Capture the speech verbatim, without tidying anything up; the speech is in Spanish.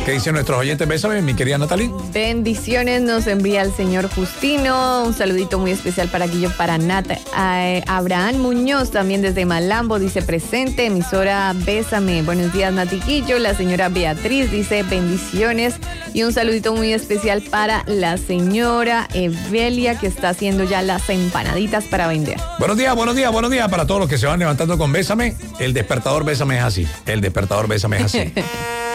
¿Qué dicen nuestros oyentes? Bésame, mi querida Natalie. Bendiciones nos envía el señor Justino. Un saludito muy especial para Guillo, para Nata. A Abraham Muñoz también desde Malambo dice presente. Emisora Bésame. Buenos días, Natiquillo. La señora Beatriz dice bendiciones. Y un saludito muy especial para la señora Evelia, que está haciendo ya las empanaditas para vender. Buenos días, buenos días, buenos días para todos los que se van levantando con Bésame. El despertador Bésame es así. El despertador Bésame es así.